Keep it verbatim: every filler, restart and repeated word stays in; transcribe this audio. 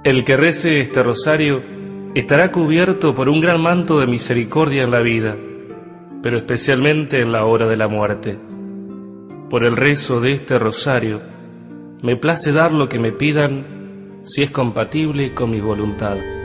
El que rece este rosario estará cubierto por un gran manto de misericordia en la vida, pero especialmente en la hora de la muerte. Por el rezo de este rosario, me place dar lo que me pidan si es compatible con mi voluntad.